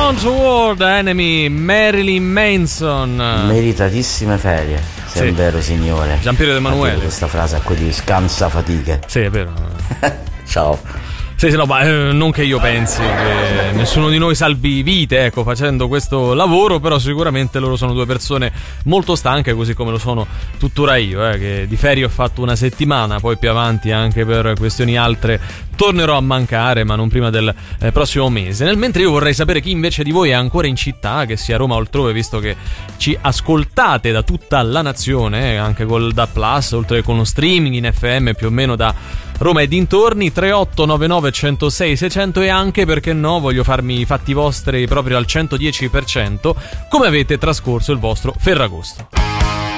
Don't World Enemy, Marilyn Manson. Meritatissime ferie, se è vero signore. Giampiero Emanuele. Questa frase a quelli scansa fatiche. Sì, è vero. Ciao. Sì, no, ma non che io pensi che nessuno di noi salvi vite, ecco, facendo questo lavoro, però sicuramente loro sono due persone molto stanche, così come lo sono tuttora io, che di ferie ho fatto una settimana, poi più avanti anche per questioni altre tornerò a mancare, ma non prima del prossimo mese. Nel mentre io vorrei sapere chi invece di voi è ancora in città, che sia a Roma o altrove, visto che ci ascoltate da tutta la nazione, anche col DAB+, oltre che con lo streaming in FM più o meno da Roma e dintorni. 3899 106 600 e anche, perché no, voglio farmi i fatti vostri proprio al 110%, come avete trascorso il vostro Ferragosto.